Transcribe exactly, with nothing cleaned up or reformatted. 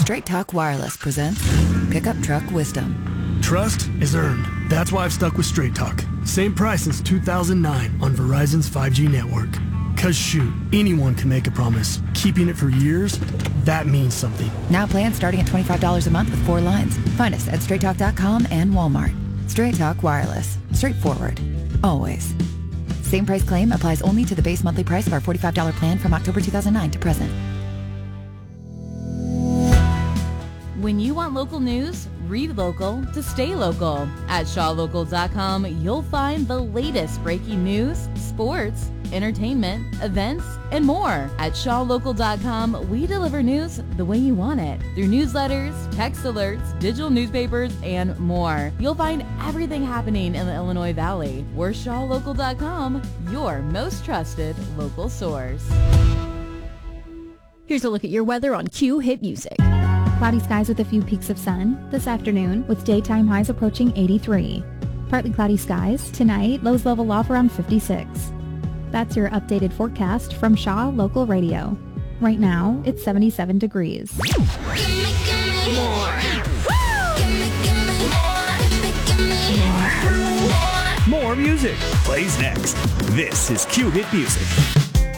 Straight Talk Wireless presents Pickup Truck Wisdom. Trust is earned. That's why I've stuck with Straight Talk. Same price since two thousand nine on Verizon's five G network. Cause shoot, anyone can make a promise. Keeping it for years, that means something. Now plans starting at twenty-five dollars a month with four lines. Find us at straight talk dot com and Walmart. Straight Talk Wireless. Straightforward. Always. Same price claim applies only to the base monthly price of our forty-five dollars plan from October two thousand nine to present. When you want local news, read local to stay local. At shaw local dot com, you'll find the latest breaking news, sports, entertainment, events, and more. At shaw local dot com, we deliver news the way you want it. Through newsletters, text alerts, digital newspapers, and more. You'll find everything happening in the Illinois Valley. We're shaw local dot com, your most trusted local source. Here's a look at your weather on Q Hit Music. Cloudy skies with a few peaks of sun this afternoon with daytime highs approaching eighty-three. Partly cloudy skies. Tonight, lows level off around fifty-six. That's your updated forecast from Shaw Local Radio. Right now, it's seventy-seven degrees. More music plays next. This is Q Hit Music.